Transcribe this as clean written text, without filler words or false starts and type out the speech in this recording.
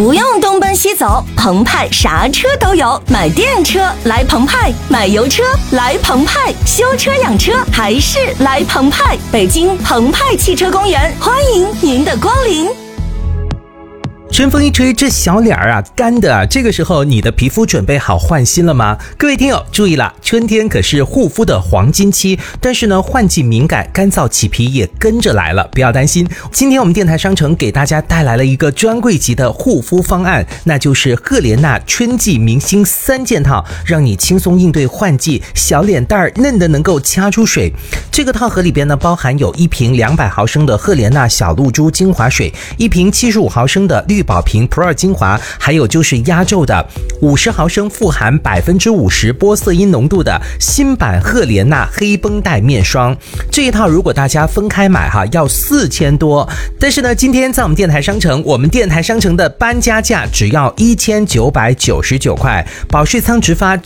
不用东奔西走，澎湃啥车都有，买电车来澎湃，买油车来澎湃，修车养车还是来澎湃。北京澎湃汽车公园，欢迎您的光临。 春风一吹，这小脸啊干的，这个时候你的皮肤准备好换新了吗？各位听友注意了，春天可是护肤的黄金期，但是呢换季敏感，干燥起皮也跟着来了，不要担心。今天我们电台商城给大家带来了一个专柜级的护肤方案，那就是赫莲娜春季明星3件套，让你轻松应对换季，小脸蛋儿嫩的能够掐出水。这个套盒里边呢包含有1瓶200毫升的赫莲娜小露珠精华水，1瓶75毫升的绿宝瓶 Pro 精华，还有就是压轴的50毫升富含50%玻色因浓度的新版赫莲娜黑绷带面霜。这一套如果大家分开买要4000多，但是呢今天在我们电台商城，我们电台商城的搬家价只要1999块，保税仓直发